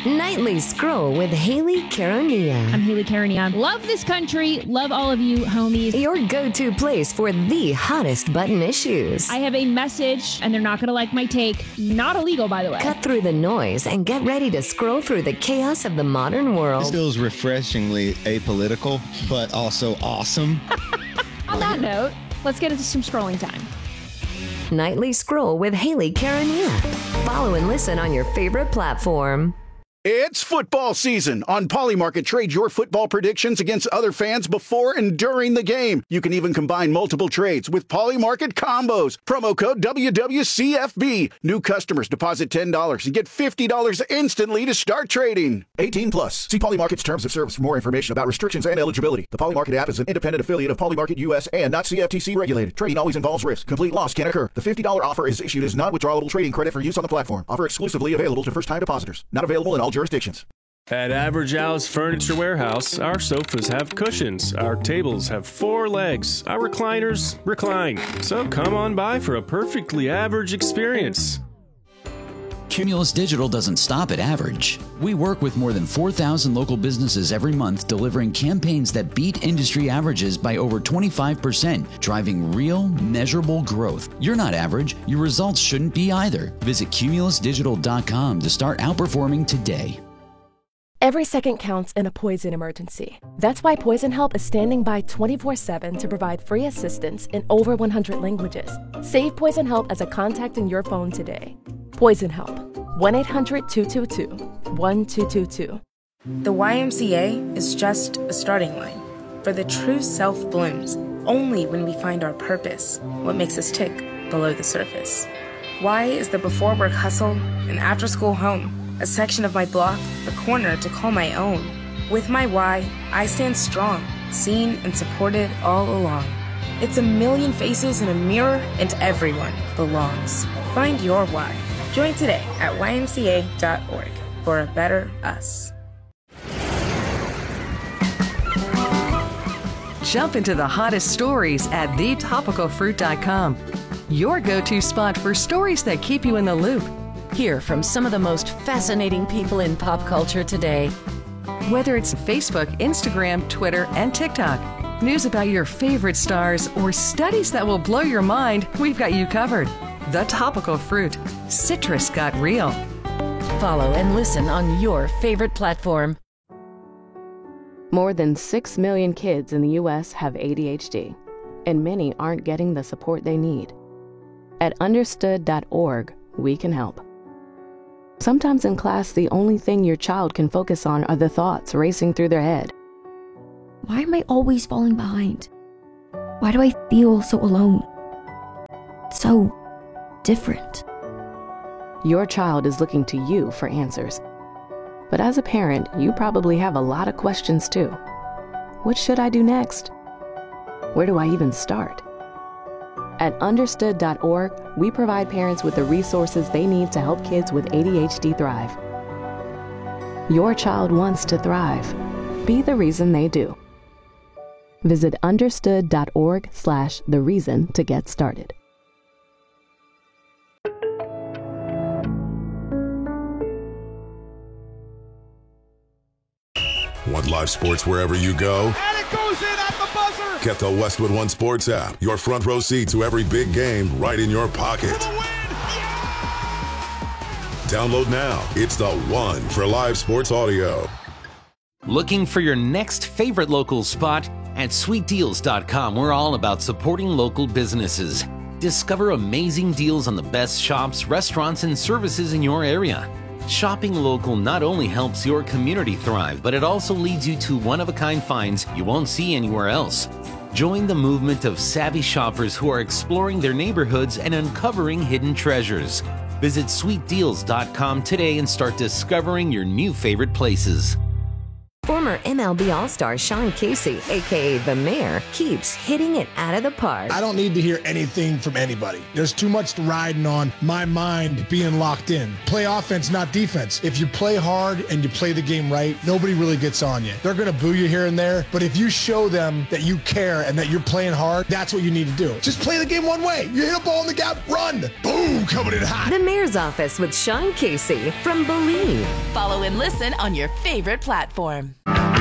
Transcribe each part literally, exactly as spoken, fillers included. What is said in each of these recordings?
Nightly Scroll with Haley Karania. I'm Haley Karania. Love this country. Love all of you, homies. Your go-to place for the hottest button issues. I have a message, and they're not going to like my take. Not illegal, by the way. Cut through the noise and get ready to scroll through the chaos of the modern world. This feels refreshingly apolitical, but also awesome. On that note, let's get into some scrolling time. Nightly Scroll with Haley Karania. Follow and listen on your favorite platform. It's football season. On Polymarket, trade your football predictions against other fans before and during the game. You can even combine multiple trades with Polymarket combos. Promo code W W C F B. New customers deposit ten dollars and get fifty dollars instantly to start trading. eighteen plus. See Polymarket's terms of service for more information about restrictions and eligibility. The Polymarket app is an independent affiliate of Polymarket U S and not C F T C regulated. Trading always involves risk. Complete loss can occur. The fifty dollars offer is issued as non-withdrawable trading credit for use on the platform. Offer exclusively available to first-time depositors. Not available in all jurisdictions. At Average Al's Furniture Warehouse, our sofas have cushions, our tables have four legs, our recliners recline. So come on by for a perfectly average experience. Cumulus Digital doesn't stop at average. We work with more than four thousand local businesses every month, delivering campaigns that beat industry averages by over twenty-five percent, driving real, measurable growth. You're not average. Your results shouldn't be either. Visit cumulus digital dot com to start outperforming today. Every second counts in a poison emergency. That's why Poison Help is standing by twenty-four seven to provide free assistance in over one hundred languages. Save Poison Help as a contact in your phone today. Poison Help, one eight hundred two two two one two two two. The Y M C A is just a starting line, for the true self blooms only when we find our purpose, what makes us tick below the surface. Y is the before work hustle and after school home, a section of my block, a corner to call my own. With my Y, I stand strong, seen and supported all along. It's a million faces in a mirror and everyone belongs. Find your Y. Join today at Y M C A dot org for a better us. Jump into the hottest stories at the topical fruit dot com. Your go-to spot for stories that keep you in the loop. Hear from some of the most fascinating people in pop culture today. Whether it's Facebook, Instagram, Twitter, and TikTok, news about your favorite stars, or studies that will blow your mind, we've got you covered. The Topical Fruit. Citrus got real. Follow and listen on your favorite platform. More than six million kids in the U S have A D H D, and many aren't getting the support they need. At understood dot org, we can help. Sometimes in class, the only thing your child can focus on are the thoughts racing through their head. Why am I always falling behind? Why do I feel so alone? So different. Your child is looking to you for answers. But as a parent, you probably have a lot of questions too. What should I do next? Where do I even start? At understood dot org, we provide parents with the resources they need to help kids with A D H D thrive. Your child wants to thrive. Be the reason they do. Visit understood dot org slash the reason to get started. Want live sports wherever you go? And it goes in at the buzzer! Get the Westwood One Sports app. Your front row seat to every big game right in your pocket. Download now. It's the one for live sports audio. Looking for your next favorite local spot? At sweet deals dot com, we're all about supporting local businesses. Discover amazing deals on the best shops, restaurants, and services in your area. Shopping local not only helps your community thrive, but it also leads you to one-of-a-kind finds you won't see anywhere else. Join the movement of savvy shoppers who are exploring their neighborhoods and uncovering hidden treasures. Visit sweet deals dot com today and start discovering your new favorite places. Former M L B All-Star Sean Casey, a k a. The Mayor, keeps hitting it out of the park. I don't need to hear anything from anybody. There's too much riding on my mind being locked in. Play offense, not defense. If you play hard and you play the game right, nobody really gets on you. They're going to boo you here and there, but if you show them that you care and that you're playing hard, that's what you need to do. Just play the game one way. You hit a ball in the gap, run. Boom, coming in hot. The Mayor's Office with Sean Casey from Believe. Follow and listen on your favorite platform.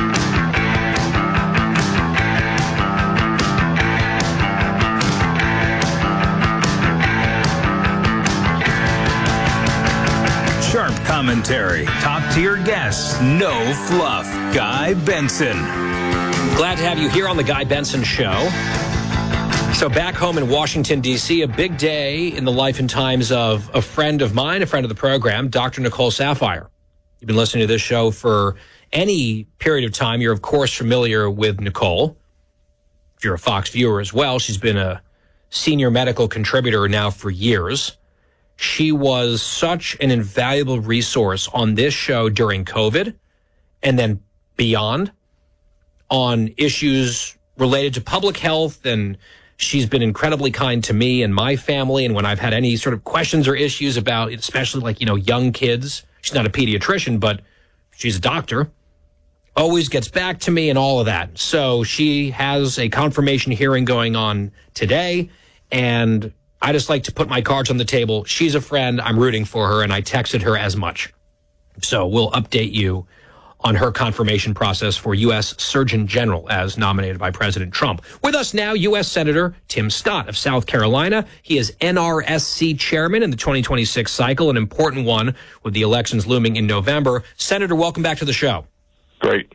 Sharp commentary, top-tier guests, no fluff. Guy Benson. Glad to have you here on the Guy Benson Show. So back home in Washington, D C, a big day in the life and times of a friend of mine, a friend of the program, Doctor Nicole Saphier. You've been listening to this show for any period of time. You're, of course, familiar with Nicole. If you're a Fox viewer as well, she's been a senior medical contributor now for years. She was such an invaluable resource on this show during COVID and then beyond on issues related to public health. And she's been incredibly kind to me and my family. And when I've had any sort of questions or issues about, especially like, you know, young kids, she's not a pediatrician, but she's a doctor, always gets back to me and all of that. So she has a confirmation hearing going on today. And I just like to put my cards on the table. She's a friend. I'm rooting for her, and I texted her as much. So we'll update you on her confirmation process for U S Surgeon General as nominated by President Trump. With us now, U S Senator Tim Scott of South Carolina. He is N R S C chairman in the twenty twenty-six cycle, an important one with the elections looming in November. Senator, welcome back to the show. Great.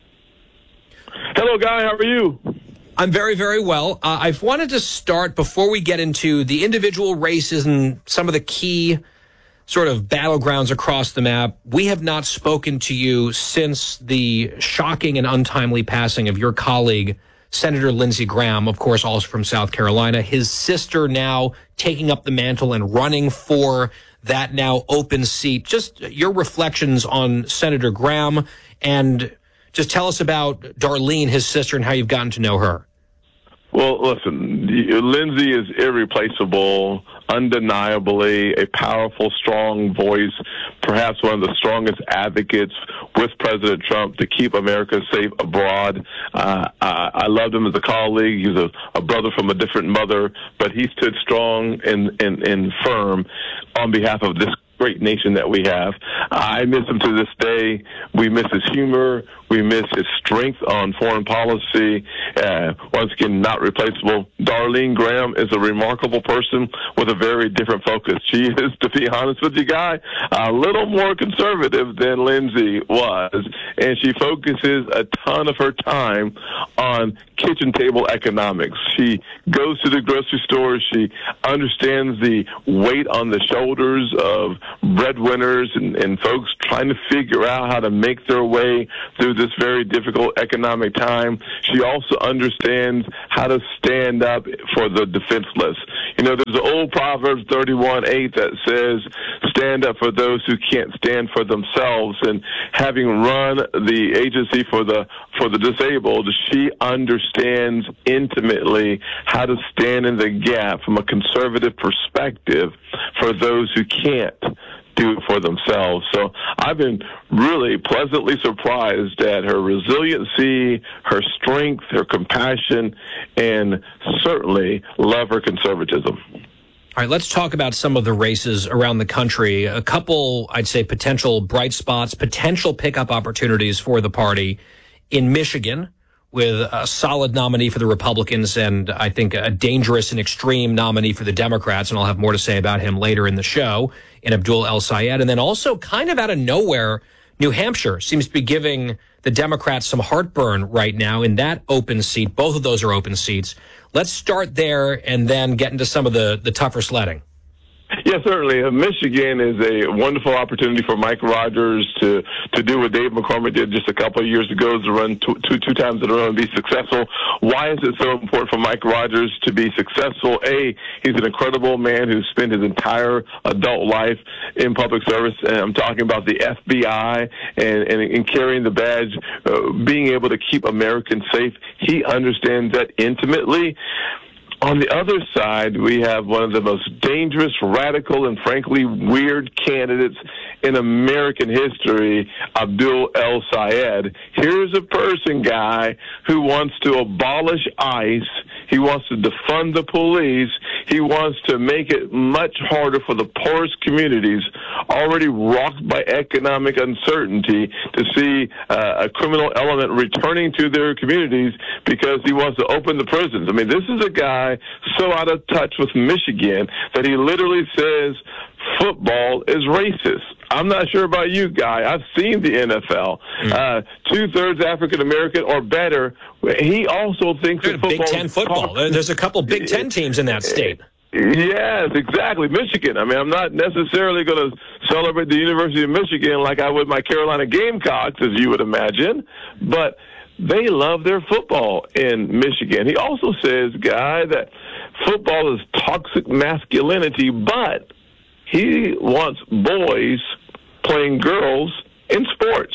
Hello, Guy. How are you? I'm very, very well. Uh, I've wanted to start before we get into the individual races and some of the key sort of battlegrounds across the map. We have not spoken to you since the shocking and untimely passing of your colleague, Senator Lindsey Graham, of course, also from South Carolina. His sister now taking up the mantle and running for that now open seat. Just your reflections on Senator Graham, and just tell us about Darlene, his sister, and how you've gotten to know her. Well, listen, Lindsey is irreplaceable, undeniably a powerful, strong voice, perhaps one of the strongest advocates with President Trump to keep America safe abroad. Uh, I, I loved him as a colleague. He's a, a brother from a different mother, but he stood strong and, and, and firm on behalf of this great nation that we have. I miss him to this day. We miss his humor. We miss his strength on foreign policy. Uh, once again, not replaceable. Darlene Graham is a remarkable person with a very different focus. She is, to be honest with you, Guy, a little more conservative than Lindsey was, and she focuses a ton of her time on kitchen table economics. She goes to the grocery store. She understands the weight on the shoulders of breadwinners and, and folks trying to figure out how to make their way through this very difficult economic time. She also understands how to stand up for the defenseless. You know, there's an old Proverbs thirty-one eight that says, stand up for those who can't stand for themselves. And having run the agency for the for the disabled, she understands intimately how to stand in the gap from a conservative perspective for those who can't do it for themselves. So I've been really pleasantly surprised at her resiliency, her strength, her compassion, and certainly love her conservatism. All right, let's talk about some of the races around the country. A couple, I'd say, potential bright spots, potential pickup opportunities for the party in Michigan, with a solid nominee for the Republicans and I think a dangerous and extreme nominee for the Democrats, and I'll have more to say about him later in the show, in Abdul El-Sayed. And then also kind of out of nowhere, New Hampshire seems to be giving the Democrats some heartburn right now in that open seat. Both of those are open seats. Let's start there and then get into some of the, the tougher sledding. Yes, certainly. Uh, Michigan is a wonderful opportunity for Mike Rogers to, to do what Dave McCormick did just a couple of years ago, to run two, two, two times in a row and be successful. Why is it so important for Mike Rogers to be successful? A, he's an incredible man who spent his entire adult life in public service, and I'm talking about the F B I and, and, and carrying the badge, uh, being able to keep Americans safe. He understands that intimately. On the other side, we have one of the most dangerous, radical, and frankly weird candidates in American history, Abdul El-Sayed. Here's a person, guy, who wants to abolish ICE. He wants to defund the police. He wants to make it much harder for the poorest communities, already rocked by economic uncertainty, to see uh, a criminal element returning to their communities because he wants to open the prisons. I mean, this is a guy so out of touch with Michigan that he literally says football is racist. I'm not sure about you, Guy. I've seen the N F L. Mm. Uh, two-thirds African-American or better. He also thinks that football Big Ten is football. talk- There's a couple Big Ten teams in that state. Yes, exactly. Michigan. I mean, I'm not necessarily going to celebrate the University of Michigan like I would my Carolina Gamecocks, as you would imagine, but they love their football in Michigan. He also says, Guy, that football is toxic masculinity, but he wants boys playing girls in sports.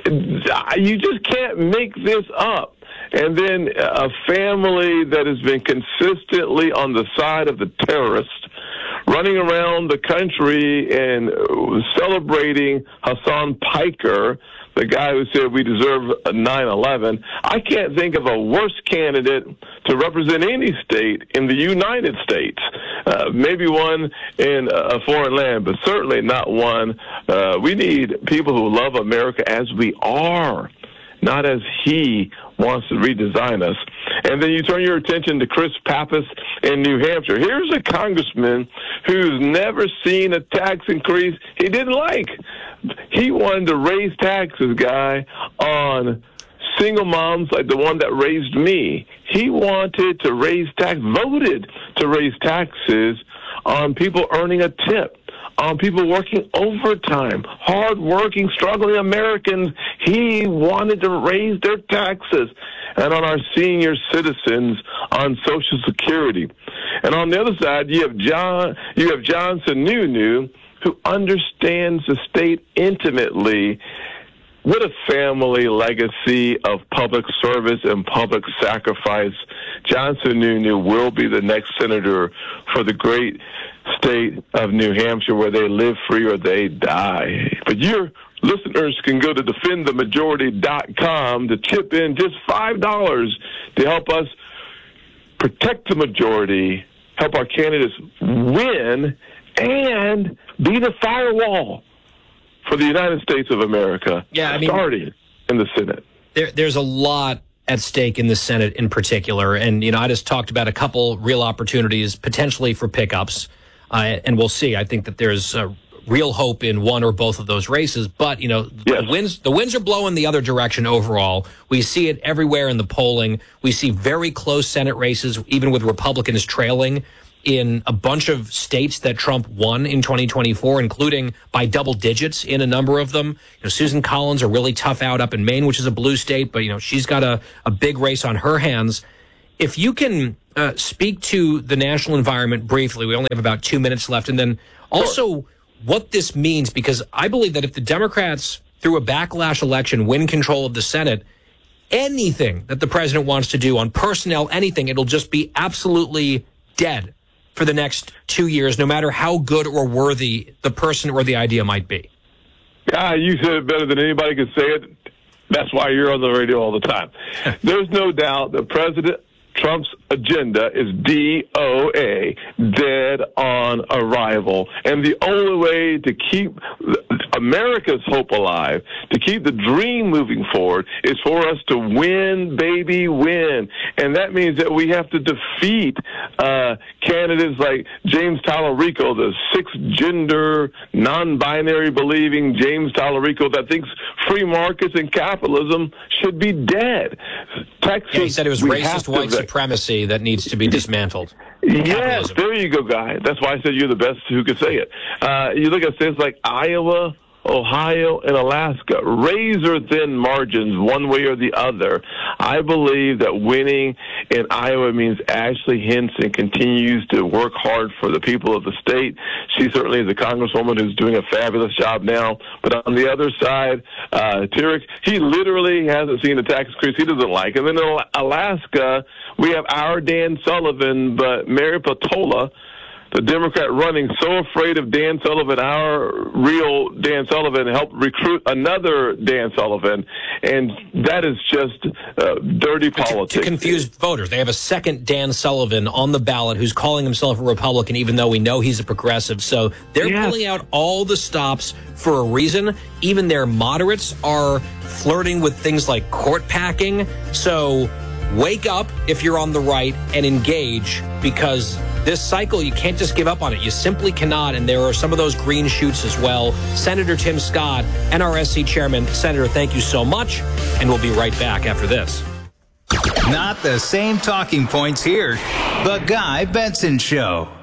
You just can't make this up. And then a family that has been consistently on the side of the terrorists, running around the country and celebrating Hassan Piker, the guy who said we deserve a nine eleven. I can't think of a worse candidate to represent any state in the United States. Uh, maybe one in a foreign land, but certainly not one. Uh, we need people who love America as we are, not as he wants to redesign us. And then you turn your attention to Chris Pappas in New Hampshire. Here's a congressman who's never seen a tax increase he didn't like. He wanted to raise taxes, Guy, on single moms like the one that raised me. He wanted to raise tax, voted to raise taxes on people earning a tip, on people working overtime, hard-working, struggling Americans. He wanted to raise their taxes, and on our senior citizens on Social Security. And on the other side, you have John, you have John Sununu, who understands the state intimately. What a family legacy of public service and public sacrifice. John Sununu will be the next senator for the great state of New Hampshire, where they live free or they die. But your listeners can go to defend the majority dot com to chip in just five dollars to help us protect the majority, help our candidates win, and be the firewall for the United States of America, yeah, I mean, starting in the Senate. There, there's a lot at stake in the Senate in particular. And, you know, I just talked about a couple real opportunities potentially for pickups, uh, and we'll see. I think that there's a real hope in one or both of those races. But, you know, yes. the winds the winds are blowing the other direction overall. We see it everywhere in the polling. We see very close Senate races, even with Republicans trailing in a bunch of states that Trump won in twenty twenty-four, including by double digits in a number of them. You know, Susan Collins, a really tough out up in Maine, which is a blue state, but, you know, she's got a, a big race on her hands. If you can uh, speak to the national environment briefly, we only have about two minutes left, and then also what this means, because I believe that if the Democrats, through a backlash election, win control of the Senate, anything that the president wants to do on personnel, anything, it'll just be absolutely dead for the next two years, no matter how good or worthy the person or the idea might be. Ah, you said it better than anybody could say it. That's why you're on the radio all the time. There's no doubt that President Trump's agenda is D O A, dead on arrival. And the only way to keep America's hope alive, to keep the dream moving forward, is for us to win, baby, win. And that means that we have to defeat uh, candidates like James Talarico, the six-gender, non-binary believing James Talarico that thinks free markets and capitalism should be dead. Texas, yeah, he said it was racist white to, supremacy that needs to be dismantled. Yes, there you go, Guy. That's why I said you're the best who could say it. Uh, you look at states like Iowa, Ohio, and Alaska, razor-thin margins one way or the other. I believe that winning in Iowa means Ashley Hinson continues to work hard for the people of the state. She certainly is a congresswoman who's doing a fabulous job now. But on the other side, uh, Turek, he literally hasn't seen the tax increase he doesn't like. And then in Alaska, we have our Dan Sullivan, but Mary Patola, the Democrat running, so afraid of Dan Sullivan, our real Dan Sullivan, helped recruit another Dan Sullivan, and that is just uh, dirty politics. To, to confuse voters, they have a second Dan Sullivan on the ballot who's calling himself a Republican, even though we know he's a progressive. So they're yes. pulling out all the stops for a reason. Even their moderates are flirting with things like court packing. So wake up if you're on the right and engage, because this cycle, you can't just give up on it. You simply cannot, and there are some of those green shoots as well. Senator Tim Scott, N R S C Chairman. Senator, thank you so much, and we'll be right back after this. Not the same talking points here. The Guy Benson Show.